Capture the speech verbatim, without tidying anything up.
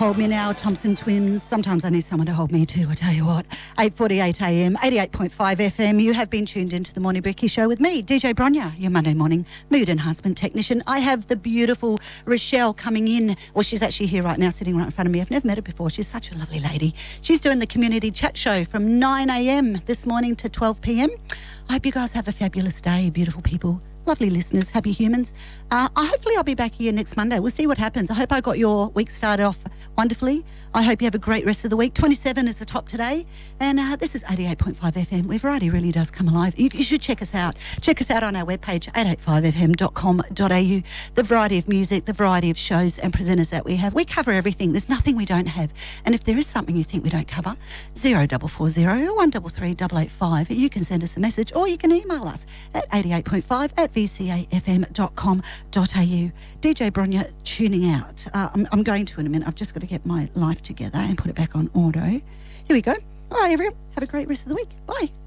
Hold Me Now, Thompson Twins. Sometimes I need someone to hold me too, I tell you what. eight forty-eight a m, eighty-eight point five F M. You have been tuned into the Morning Bricky Show with me, D J Bronya, your Monday morning mood enhancement technician. I have the beautiful Rochelle coming in. Well, she's actually here right now, sitting right in front of me. I've never met her before. She's such a lovely lady. She's doing the community chat show from nine a m this morning to twelve p m. I hope you guys have a fabulous day, beautiful people. Lovely listeners, happy humans. Uh, hopefully I'll be back here next Monday. We'll see what happens. I hope I got your week started off wonderfully. I hope you have a great rest of the week. twenty-seven is the top today. And uh, this is eighty-eight point five F M, where variety really does come alive. You, you should check us out. Check us out on our webpage, eight eighty-five f m dot com dot a u. The variety of music, the variety of shows and presenters that we have. We cover everything. There's nothing we don't have. And if there is something you think we don't cover, zero four four zero, one three three, eight eight five. You can send us a message or you can email us at eighty-eight point five at v c a f m dot com dot a u. D J Bronya tuning out. Uh, I'm, I'm going to in a minute. I've just got to get my life together and put it back on auto. Here we go. All right, everyone. Have a great rest of the week. Bye.